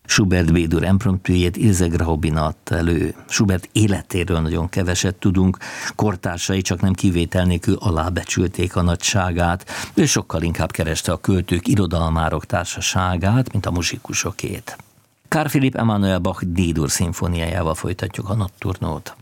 Schubert B-dur impromptujét Ilse Graubin adta elő. Schubert életéről nagyon keveset tudunk, kortársai csak nem kivétel nélkül alábecsülték a nagyságát, ő sokkal inkább kereste a költők, irodalmárok társaságát, mint a muzsikusokét. Carl Philipp Emanuel Bach D-dur szimfóniájával folytatjuk a Notturnót.